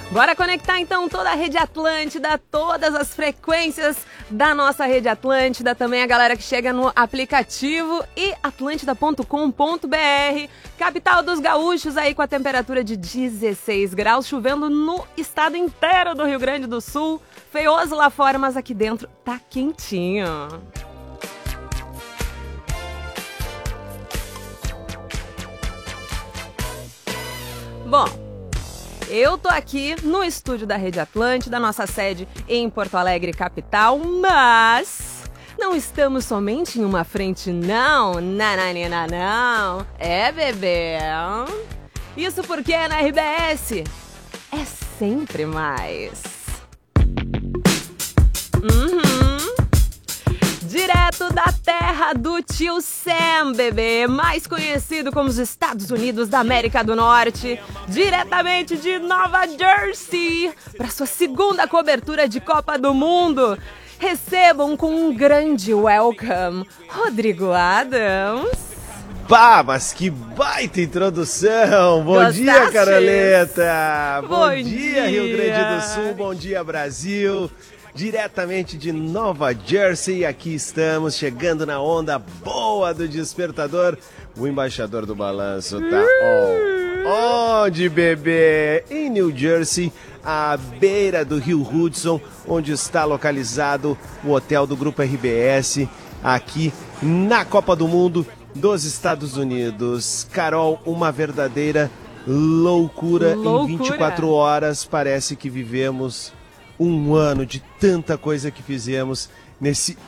Bora conectar então toda a rede Atlântida, todas as frequências da nossa rede Atlântida, também a galera que chega no aplicativo e atlântida.com.br, capital dos gaúchos aí com a temperatura de 16 graus, chovendo no estado inteiro do Rio Grande do Sul, feioso lá fora, mas aqui dentro tá quentinho. Bom, eu tô aqui no estúdio da Rede Atlântida, nossa sede em Porto Alegre, capital, mas não estamos somente em uma frente, não, nananina, não. É, bebê. Isso porque na RBS é sempre mais. Direto da terra do tio Sam, bebê, mais conhecido como os Estados Unidos da América do Norte, diretamente de Nova Jersey, para sua segunda cobertura de Copa do Mundo. Recebam com um grande welcome, Rodrigo Adams. Pá, mas que baita introdução! Bom dia, Caroleta! Bom dia, Rio Grande do Sul, bom dia, Brasil! Diretamente de Nova Jersey, aqui estamos, chegando na onda boa do despertador. O embaixador do balanço tá onde, bebê? Em New Jersey, à beira do rio Hudson, onde está localizado o hotel do Grupo RBS, aqui na Copa do Mundo dos Estados Unidos. Carol, uma verdadeira loucura. Em 24 horas, parece que vivemos um ano de tanta coisa que fizemos nesse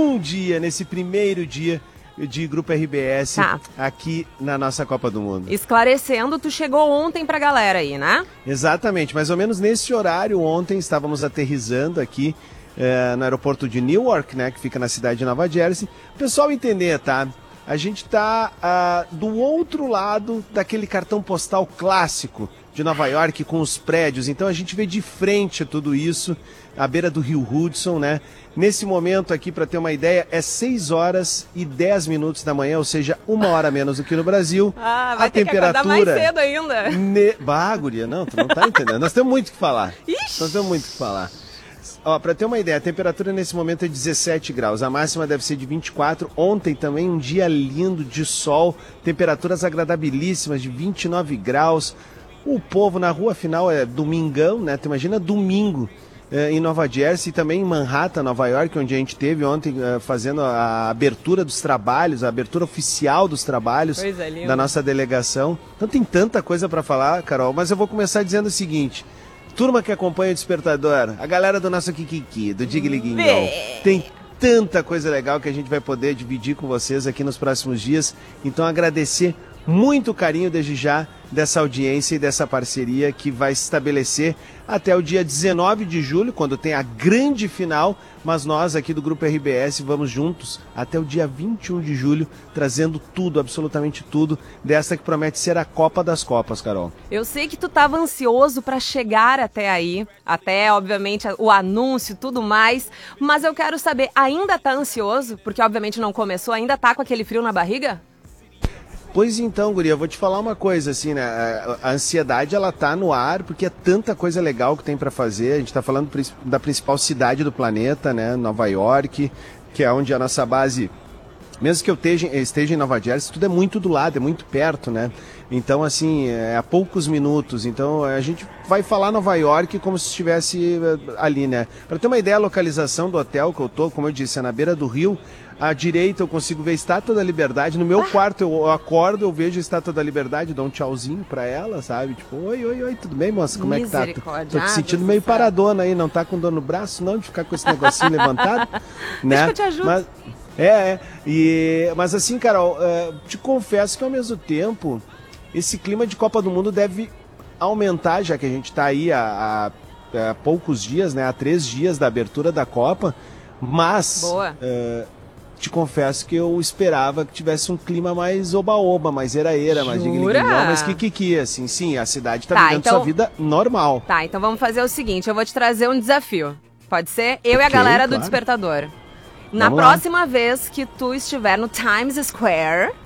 nesse primeiro dia de Grupo RBS aqui na nossa Copa do Mundo. Esclarecendo, tu chegou ontem pra galera aí, né? Exatamente, mais ou menos nesse horário ontem estávamos aterrissando aqui no aeroporto de Newark, né, que fica na cidade de Nova Jersey. O pessoal entender, tá? A gente tá do outro lado daquele cartão postal clássico de Nova York com os prédios, então a gente vê de frente tudo isso, à beira do rio Hudson, né? Nesse momento aqui, para ter uma ideia, é 6 horas e 10 minutos da manhã, ou seja, 1 hora menos do que no Brasil. Vai ter que acordar mais cedo ainda. Guria, não, tu não tá entendendo. Nós temos muito o que falar. Nós temos muito o que falar. Ó, pra ter uma ideia, a temperatura nesse momento é 17 graus, a máxima deve ser de 24. Ontem também um dia lindo de sol, temperaturas agradabilíssimas de 29 graus. O povo na rua, afinal, é domingão, né? Tu imagina domingo em Nova Jersey e também em Manhattan, Nova York, onde a gente esteve ontem fazendo a abertura dos trabalhos, a abertura oficial dos trabalhos da nossa delegação. Então tem tanta coisa para falar, Carol, mas eu vou começar dizendo o seguinte: turma que acompanha o Despertador, a galera do nosso Kikiki, do Digliguinhol, tem tanta coisa legal que a gente vai poder dividir com vocês aqui nos próximos dias. Então agradecer muito o carinho desde já dessa audiência e dessa parceria que vai se estabelecer até o dia 19 de julho, quando tem a grande final, mas nós aqui do Grupo RBS vamos juntos até o dia 21 de julho, trazendo tudo, absolutamente tudo, dessa que promete ser a Copa das Copas, Carol. Eu sei que tu estava ansioso para chegar até aí, até, obviamente, o anúncio e tudo mais, mas eu quero saber, ainda tá ansioso? Porque, obviamente, não começou, ainda tá com aquele frio na barriga? Pois então, guria, eu vou te falar uma coisa, assim, né? A ansiedade, ela tá no ar, porque é tanta coisa legal que tem para fazer. A gente tá falando da principal cidade do planeta, né? Nova York, que é onde a nossa base, mesmo que eu esteja em Nova Jersey, tudo é muito do lado, é muito perto, né? Então, assim, é a poucos minutos. Então, a gente vai falar Nova York como se estivesse ali, né? Para ter uma ideia, a localização do hotel que eu tô, como eu disse, é na beira do rio. À direita eu consigo ver a Estátua da Liberdade. No meu quarto eu acordo, eu vejo a Estátua da Liberdade, dou um tchauzinho pra ela, sabe? Tipo, oi, tudo bem, moça? Como é que tá? Tô te sentindo meio paradona aí, não tá com dor no braço, não? De ficar com esse negocinho levantado? Né? Deixa que eu te ajudo. Mas assim, Carol, te confesso que ao mesmo tempo, esse clima de Copa do Mundo deve aumentar, já que a gente tá aí há poucos dias, né? Há 3 dias da abertura da Copa, mas... te confesso que eu esperava que tivesse um clima mais oba-oba, mais era-era, mais digliguinhol, mais kikiki, assim. Sim, a cidade tá vivendo sua vida normal. Tá, então vamos fazer o seguinte, eu vou te trazer um desafio. Pode ser? Eu e a galera do Despertador. Na próxima vez que tu estiver no Times Square,